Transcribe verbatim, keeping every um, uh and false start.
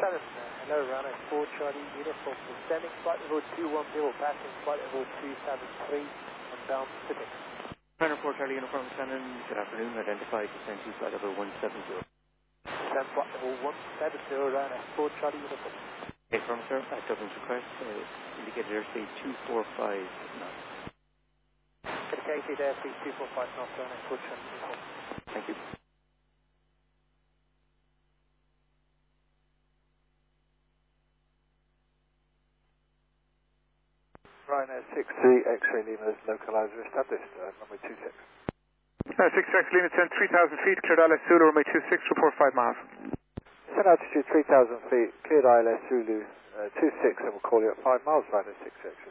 seven, uh, hello, Rhino four Charlie Uniform, descending flight level two one zero, passing flight level two seven three, and bound Pacific. Rhino four Charlie Uniform, descending, good afternoon, identified descent to flight level one seven zero. Descend flight level one seven zero, Rhino four Charlie Uniform. Okay, from sir, at Dublin's request, uh, indicated airspeed two four five knots. Indicated airspeed two four five knots, Rhino four Charlie Uniform. Thank you. Rhino six three X-ray Lima localizer established, uh, runway two six. Uh, six X Lima ten, three thousand feet, cleared I L S Zulu, runway two six, report five miles. Descend altitude three thousand feet, cleared I L S Zulu uh, two six, and we'll call you at five miles, Rhino six six.